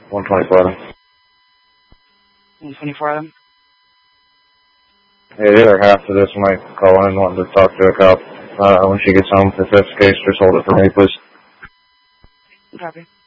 124 of them. 124 of them? Yeah, the other half of this might call in and want to talk to a cop when she gets home. If that's the case, just hold it for me, please. Copy.